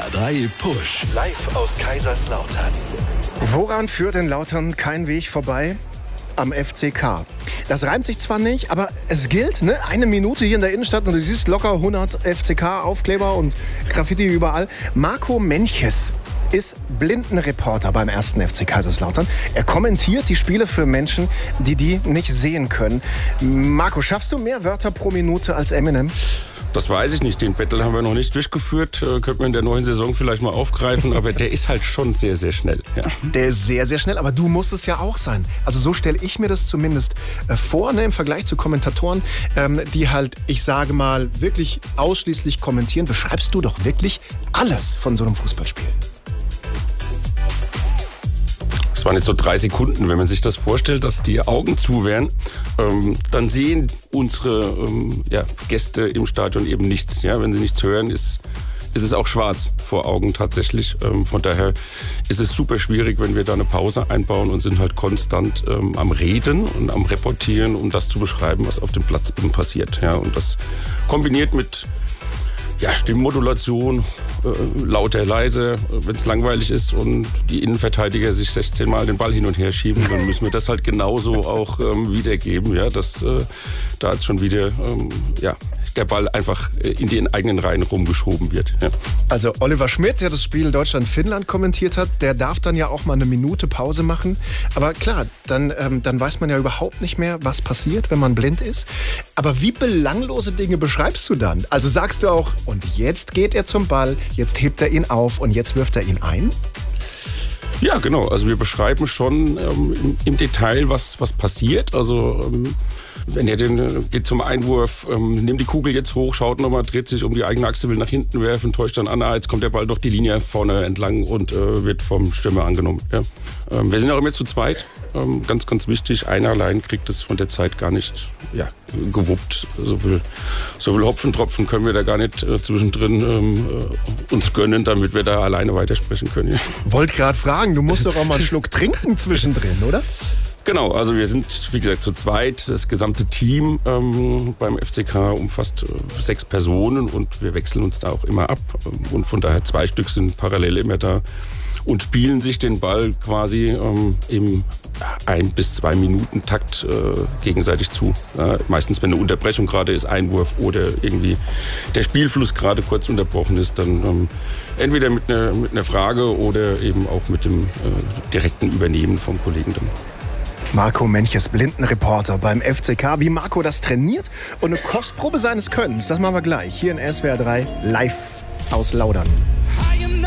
SWR 3 Push. Live aus Kaiserslautern. Woran führt in Lautern kein Weg vorbei? Am FCK. Das reimt sich zwar nicht, aber es gilt, ne? Eine Minute hier in der Innenstadt und du siehst locker 100 FCK-Aufkleber und Graffiti überall. Marco Menches ist Blindenreporter beim 1. FC Kaiserslautern. Er kommentiert die Spiele für Menschen, die nicht sehen können. Marco, schaffst du mehr Wörter pro Minute als Eminem? Das weiß ich nicht. Den Battle haben wir noch nicht durchgeführt. Könnten wir in der neuen Saison vielleicht mal aufgreifen. Aber der ist halt schon sehr, sehr schnell. Ja. Der ist sehr, sehr schnell. Aber du musst es ja auch sein. Also so stelle ich mir das zumindest vor, ne, im Vergleich zu Kommentatoren, die halt, ich sage mal, wirklich ausschließlich kommentieren. Beschreibst du doch wirklich alles von so einem Fußballspiel. Das waren jetzt so 3 Sekunden. Wenn man sich das vorstellt, dass die Augen zu wären, dann sehen unsere Gäste im Stadion eben nichts. Ja? Wenn sie nichts hören, ist es auch schwarz vor Augen tatsächlich. Von daher ist es super schwierig, wenn wir da eine Pause einbauen und sind halt konstant am Reden und am Reportieren, um das zu beschreiben, was auf dem Platz eben passiert. Ja? Und das kombiniert mit Stimmmodulation, lauter, leise, wenn es langweilig ist und die Innenverteidiger sich 16 Mal den Ball hin und her schieben, dann müssen wir das halt genauso auch wiedergeben. Ja, dass da jetzt schon wieder der Ball einfach in den eigenen Reihen rumgeschoben wird. Ja. Also Oliver Schmidt, der das Spiel Deutschland-Finnland kommentiert hat, der darf dann ja auch mal eine Minute Pause machen. Aber klar, dann weiß man ja überhaupt nicht mehr, was passiert, wenn man blind ist. Aber wie belanglose Dinge beschreibst du dann? Also sagst du auch, und jetzt geht er zum Ball, jetzt hebt er ihn auf und jetzt wirft er ihn ein? Ja, genau. Also wir beschreiben schon im Detail, was passiert. Also wenn er geht zum Einwurf, nimmt die Kugel jetzt hoch, schaut nochmal, dreht sich um die eigene Achse, will nach hinten werfen, täuscht dann an, jetzt kommt der Ball doch die Linie vorne entlang und wird vom Stürmer angenommen. Ja. Wir sind auch immer zu zweit. Ganz, ganz wichtig, einer allein kriegt es von der Zeit gar nicht gewuppt. So viel Hopfentropfen können wir da gar nicht zwischendrin uns gönnen, damit wir da alleine weitersprechen können. Ja. Wollte gerade fragen, du musst doch auch mal einen Schluck trinken zwischendrin, oder? Genau, also wir sind, wie gesagt, zu zweit. Das gesamte Team beim FCK umfasst 6 Personen und wir wechseln uns da auch immer ab. Und von daher 2 Stück sind parallel immer da und spielen sich den Ball quasi im 1 bis 2 Minuten Takt gegenseitig zu. Meistens, wenn eine Unterbrechung gerade ist, Einwurf oder irgendwie der Spielfluss gerade kurz unterbrochen ist, dann entweder mit einer Frage oder eben auch mit dem direkten Übernehmen vom Kollegen dann. Marco Menches, Blindenreporter beim FCK. Wie Marco das trainiert und eine Kostprobe seines Könnens, das machen wir gleich hier in SWR 3 live aus Laudern.